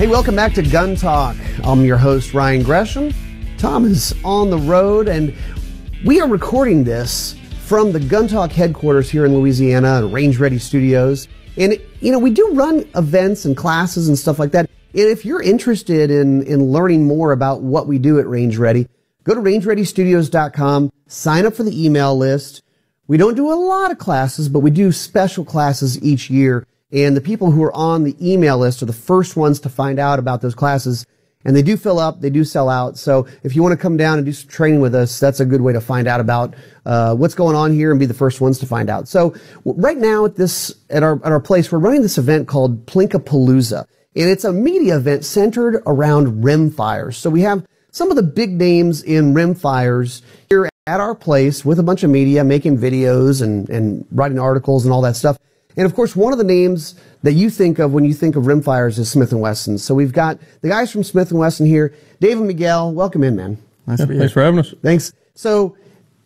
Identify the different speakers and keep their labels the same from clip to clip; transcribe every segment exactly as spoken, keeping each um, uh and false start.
Speaker 1: Hey, welcome back to Gun Talk. I'm your host, Ryan Gresham. Tom is on the road, and we are recording this from the Gun Talk headquarters here in Louisiana, Range Ready Studios. And, you know, we do run events and classes and stuff like that. And if you're interested in, in learning more about what we do at Range Ready, go to range ready studios dot com, sign up for the email list. We don't do a lot of classes, but we do special classes each year. And the people who are on the email list are the first ones to find out about those classes. And they do fill up, they do sell out. So if you want to come down and do some training with us, that's a good way to find out about uh, what's going on here and be the first ones to find out. So right now at this at our at our place, we're running this event called Plinkapalooza. And it's a media event centered around rimfires. So we have some of the big names in rimfires here at our place with a bunch of media making videos and, and writing articles and all that stuff. And of course, one of the names that you think of when you think of rimfires is Smith and Wesson. So we've got the guys from Smith and Wesson here. Dave and Miguel, welcome in, man.
Speaker 2: Nice yeah, to be Thanks here. for having us.
Speaker 1: Thanks. So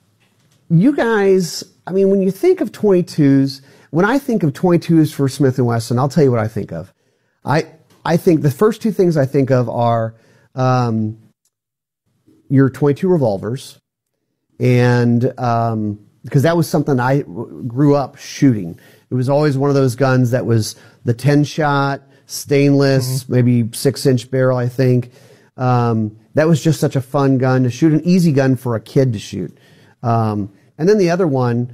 Speaker 1: you guys, I mean, when you think of twenty-twos, when I think of twenty-twos for Smith and Wesson, I'll tell you what I think of. I I think the first two things I think of are um, your twenty-two revolvers, and um, because that was something I grew up shooting. It was always one of those guns that was the ten shot, stainless, mm-hmm. maybe six inch barrel, I think. Um, that was just such a fun gun to shoot, an easy gun for a kid to shoot. Um, and then the other one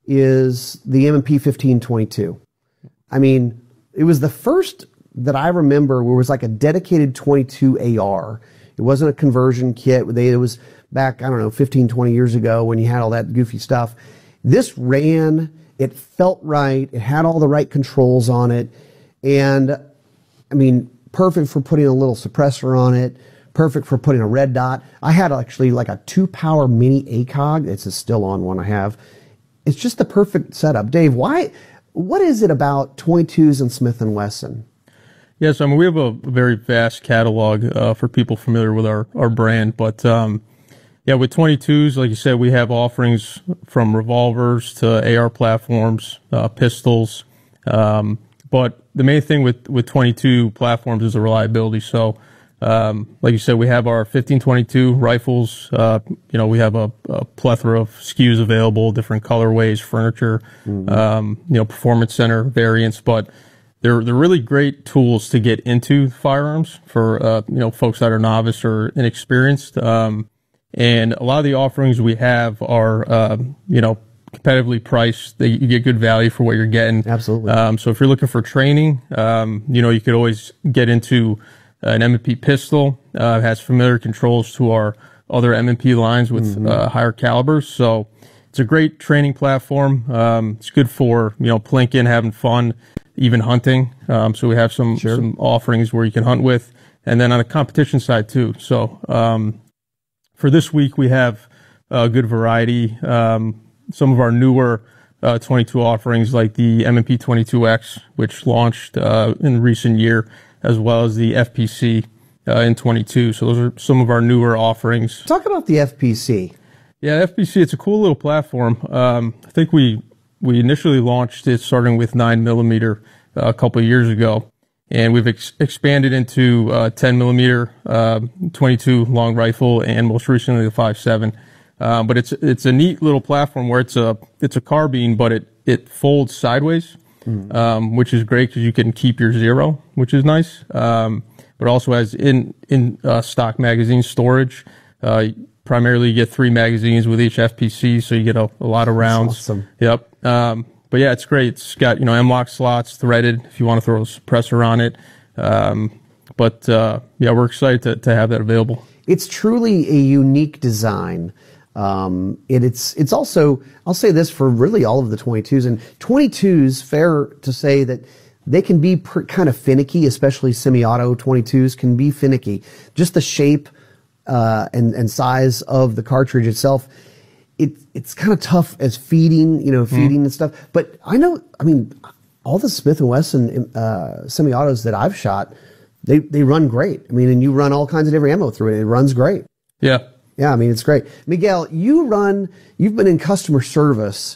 Speaker 1: is the M and P fifteen twenty-two. I mean, it was the first that I remember where it was like a dedicated twenty-two A R. It wasn't a conversion kit. They, it was back, I don't know, fifteen, twenty years ago when you had all that goofy stuff. This ran... It felt right. It had all the right controls on it. And, I mean, perfect for putting a little suppressor on it. Perfect for putting a red dot. I had actually like a two-power mini A C O G. It's still on one I have. It's just the perfect setup. Dave, why? What is it about twenty-twos and Smith and Wesson?
Speaker 2: Yes, I mean, we have a very vast catalog uh, for people familiar with our, our brand. But, um, yeah, with twenty-twos, like you said, we have offerings from revolvers to A R platforms, uh, pistols. Um, but the main thing with, with twenty-two platforms is the reliability. So, um, like you said, we have our fifteen twenty-two rifles. Uh, you know, we have a, a plethora of S K Us available, different colorways, furniture, mm-hmm. um, you know, performance center variants. But they're they're really great tools to get into firearms for uh, you know, folks that are novice or inexperienced. Um, And a lot of the offerings we have are, um, you know, competitively priced. They, you get good value for what you're getting.
Speaker 1: Absolutely.
Speaker 2: Um, so if you're looking for training, um, you know, you could always get into an M and P pistol. Uh, it has familiar controls to our other M and P lines with mm-hmm. uh, higher calibers. So it's a great training platform. Um, it's good for, you know, plinking, having fun, even hunting. Um, so we have some, sure. some offerings where you can hunt with. And then on the competition side too. So, um, for this week, we have a good variety. Um, some of our newer uh, twenty-two offerings, like the M and P twenty-two X, which launched uh, in recent year, as well as the F P C uh, in twenty-two. So those are some of our newer offerings.
Speaker 1: Talk about the F P C.
Speaker 2: Yeah, F P C, it's a cool little platform. Um, I think we we initially launched it starting with nine millimeter uh, a couple of years ago. And we've ex expanded into uh, ten millimeter, uh, twenty-two long rifle, and most recently the five seven. Uh, but it's it's a neat little platform where it's a it's a carbine, but it it folds sideways, mm. um, which is great because you can keep your zero, which is nice. Um, but also has in in uh, stock magazine storage. Uh, primarily, you get three magazines with each F P C, so you get a, a lot of rounds.
Speaker 1: That's awesome.
Speaker 2: Yep. Um, But yeah, it's great. It's got, you know, M-LOK slots, threaded, if you want to throw a suppressor on it. Um, but, uh, yeah, we're excited to, to have that available.
Speaker 1: It's truly a unique design. Um, it, it's, it's also, I'll say this for really all of the twenty-twos. And twenty-twos, fair to say that they can be per, kind of finicky, especially semi-auto twenty-twos can be finicky. Just the shape uh, and, and size of the cartridge itself. It, it's kind of tough as feeding, you know, feeding mm. and stuff. But I know, I mean, all the Smith and Wesson uh, semi-autos that I've shot, they, they run great. I mean, and you run all kinds of different ammo through it. It runs great.
Speaker 2: Yeah.
Speaker 1: Yeah, I mean, it's great. Miguel, you run, you've been in customer service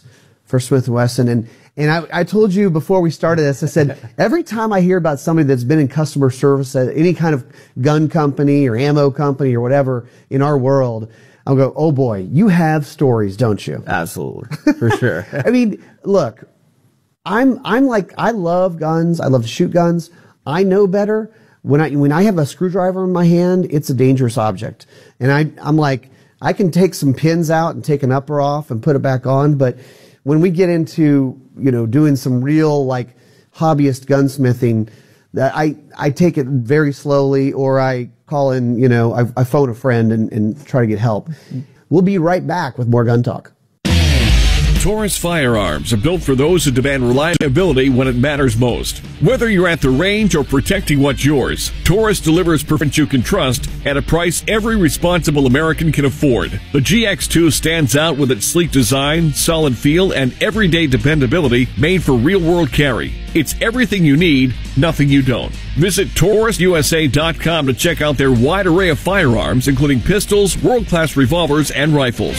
Speaker 1: for Smith and Wesson. And, and I, I told you before we started this, I said, every time I hear about somebody that's been in customer service at any kind of gun company or ammo company or whatever in our world, I'll go, oh boy, you have stories, don't you?
Speaker 3: Absolutely. For sure.
Speaker 1: I mean, look, I'm, I'm like, I love guns. I love to shoot guns. I know better. When I, when I have a screwdriver in my hand, it's a dangerous object. And I, I'm like, I can take some pins out and take an upper off and put it back on. But when we get into, you know, doing some real like hobbyist gunsmithing, that I, I take it very slowly, or I call in, you know, I, I phone a friend and, and try to get help. We'll be right back with more Gun Talk.
Speaker 4: Taurus firearms are built for those who demand reliability when it matters most. Whether you're at the range or protecting what's yours, Taurus delivers performance you can trust at a price every responsible American can afford. The G X two stands out with its sleek design, solid feel, and everyday dependability made for real-world carry. It's everything you need, nothing you don't. Visit Taurus U S A dot com to check out their wide array of firearms, including pistols, world-class revolvers, and rifles.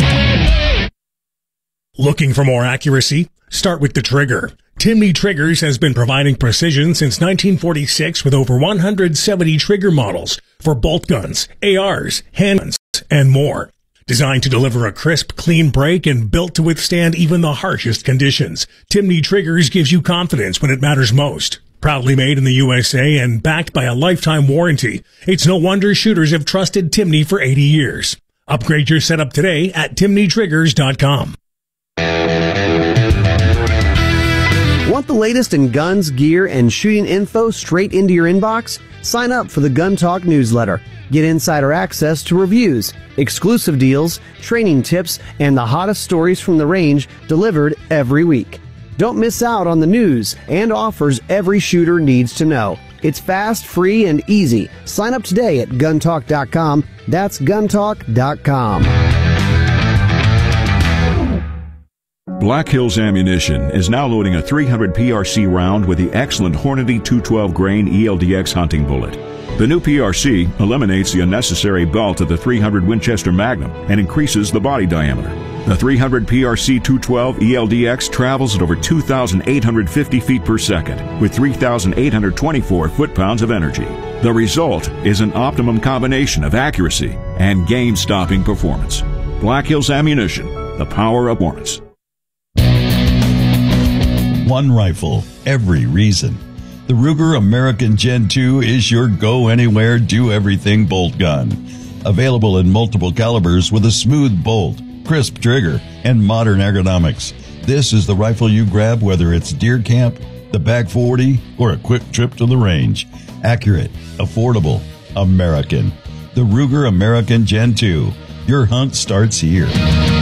Speaker 5: Looking for more accuracy? Start with the trigger. Timney Triggers has been providing precision since nineteen forty-six with over one hundred seventy trigger models for bolt guns, A Rs, handguns, and more. Designed to deliver a crisp, clean break and built to withstand even the harshest conditions, Timney Triggers gives you confidence when it matters most. Proudly made in the U S A and backed by a lifetime warranty, it's no wonder shooters have trusted Timney for eighty years. Upgrade your setup today at Timney Triggers dot com.
Speaker 1: Want the latest in guns, gear, and shooting info straight into your inbox? Sign up for the Gun Talk newsletter. Get insider access to reviews, exclusive deals, training tips, and the hottest stories from the range delivered every week. Don't miss out on the news and offers every shooter needs to know. It's fast, free, and easy. Sign up today at gun talk dot com. That's gun talk dot com.
Speaker 6: Black Hills Ammunition is now loading a three hundred P R C round with the excellent Hornady two twelve grain E L D X hunting bullet. The new P R C eliminates the unnecessary belt of the three hundred Winchester Magnum and increases the body diameter. The three hundred P R C two twelve E L D X travels at over two thousand eight hundred fifty feet per second with three thousand eight hundred twenty-four foot-pounds of energy. The result is an optimum combination of accuracy and game-stopping performance. Black Hills Ammunition, the power of performance.
Speaker 7: One rifle, every reason. The Ruger American Gen two is your go-anywhere, do-everything bolt gun. Available in multiple calibers with a smooth bolt, crisp trigger, and modern ergonomics. This is the rifle you grab whether it's deer camp, the back forty, or a quick trip to the range. Accurate, affordable, American. The Ruger American Gen two. Your hunt starts here.